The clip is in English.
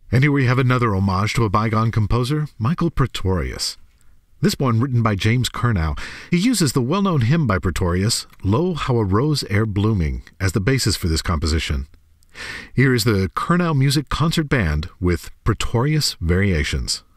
And here we have another homage to a bygone composer, Michael Praetorius. This one written by James Curnow. He uses the well-known hymn by Praetorius, Lo, How a Rose Ere Blooming, as the basis for this composition. Here is the Curnow Music Concert Band with Praetorius Variations.